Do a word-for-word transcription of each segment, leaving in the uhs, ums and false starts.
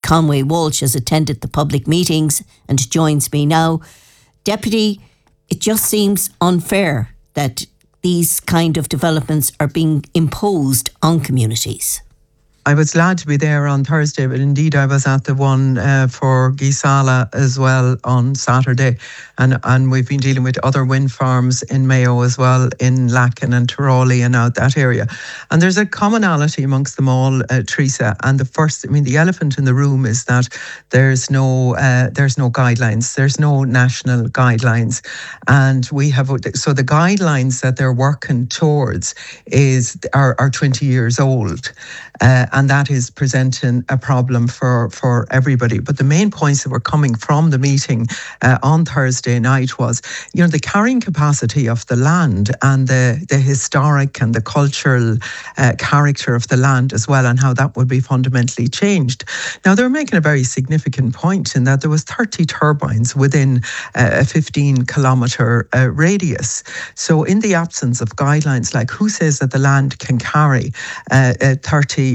Conway Walsh has attended the public meetings and joins me now. Deputy, it just seems unfair that these kind of developments are being imposed on communities. I was glad to be there on Thursday, but indeed I was at the one uh, for Gisala as well on Saturday. And and we've been dealing with other wind farms in Mayo as well, in Lacken and Tiroli and out that area. And there's a commonality amongst them all, uh, Teresa. And the first, I mean, the elephant in the room is that there's no uh, there's no guidelines. There's no national guidelines. And we have, so the guidelines that they're working towards is are, are twenty years old. Uh, and that is presenting a problem for, for everybody. But the main points that were coming from the meeting uh, on Thursday night was, you know, the carrying capacity of the land and the, the historic and the cultural uh, character of the land as well, and how that would be fundamentally changed. Now, they were making a very significant point in that there was thirty turbines within uh, a fifteen kilometre uh, radius. So in the absence of guidelines, like who says that the land can carry uh, uh, thirty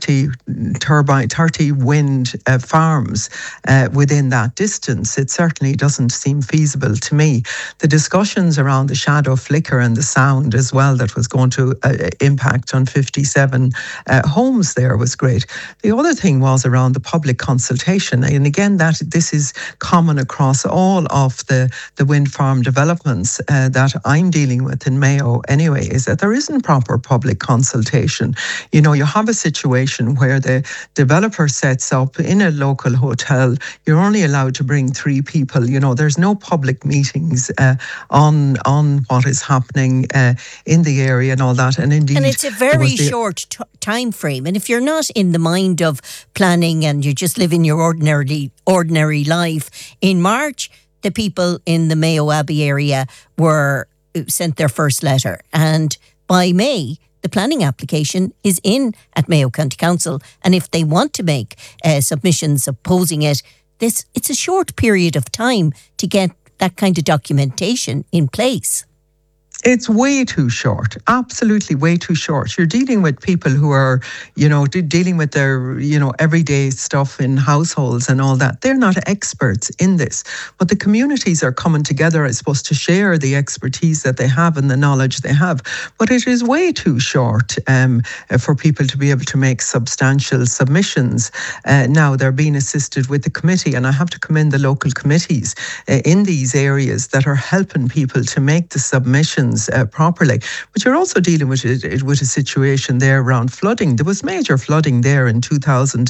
turbine, thirty wind uh, farms uh, within that distance? It certainly doesn't seem feasible to me. The discussions around the shadow flicker and the sound as well that was going to uh, impact on fifty-seven uh, homes there was great. The other thing was around the public consultation, and again that this is common across all of the, the wind farm developments uh, that I'm dealing with in Mayo anyway, is that there isn't proper public consultation. You know, you have a situation where the developer sets up in a local hotel. You're only allowed to bring three people. You know, there's no public meetings uh, on on what is happening uh, in the area and all that. And indeed, and it's a very short t- time frame. And if you're not in the mind of planning and you're just living your ordinary ordinary life, in March, the people in the Mayo Abbey area were sent their first letter, and by May, the planning application is in at Mayo County Council, and if they want to make uh, submissions opposing it, this it's a short period of time to get that kind of documentation in place. It's way too short, absolutely way too short. You're dealing with people who are, you know, de- dealing with their, you know, everyday stuff in households and all that. They're not experts in this, but the communities are coming together, I suppose, to share the expertise that they have and the knowledge they have. But it is way too short um, for people to be able to make substantial submissions. Uh, now they're being assisted with the committee, and I have to commend the local committees uh, in these areas that are helping people to make the submissions Uh, properly. But you're also dealing with it, with a situation there around flooding. There was major flooding there in two thousand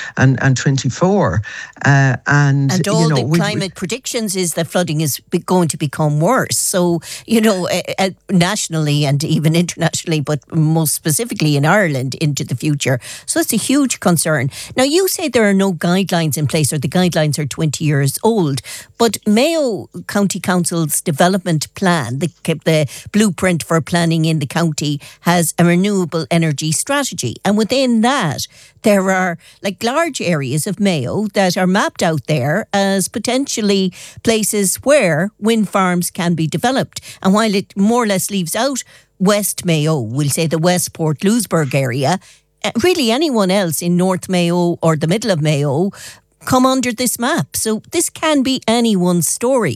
twenty-four. Uh, and, and all you know, the we, climate we, predictions is that flooding is going to become worse. So, you know, uh, uh, nationally and even internationally, but most specifically in Ireland into the future. So it's a huge concern. Now, you say there are no guidelines in place, or the guidelines are twenty years old, but Mayo County Council's development plan, the, the blueprint for planning in the county, has a renewable energy strategy. And within that, there are like large areas of Mayo that are mapped out there as potentially places where wind farms can be developed. And while it more or less leaves out West Mayo, we'll say the West Port Louisburg area, really anyone else in North Mayo or the middle of Mayo come under this map. So this can be anyone's story.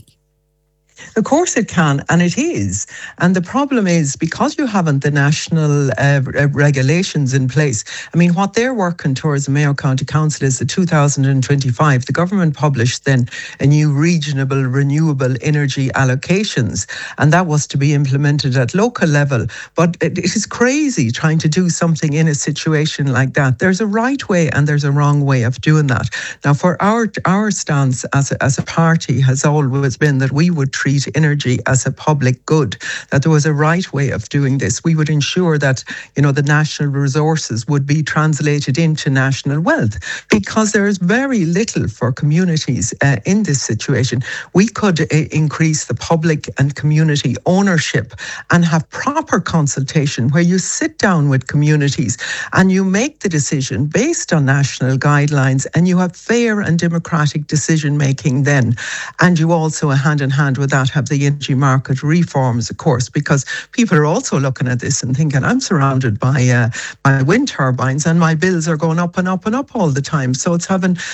Of course it can, and it is. And the problem is, because you haven't the national uh, regulations in place, I mean, what they're working towards the Mayo County Council is the two thousand twenty-five. The government published then a new regional renewable energy allocations, and that was to be implemented at local level. But it, it is crazy trying to do something in a situation like that. There's a right way and there's a wrong way of doing that. Now, for our our stance as a, as a party has always been that we would treat energy as a public good, that there was a right way of doing this. We would ensure that, you know, the national resources would be translated into national wealth, because there is very little for communities uh, in this situation. We could uh, increase the public and community ownership and have proper consultation where you sit down with communities and you make the decision based on national guidelines, and you have fair and democratic decision making then. And you also, hand in hand with that, have the energy market reforms, of course, because people are also looking at this and thinking, I'm surrounded by uh, by wind turbines and my bills are going up and up and up all the time. So it's having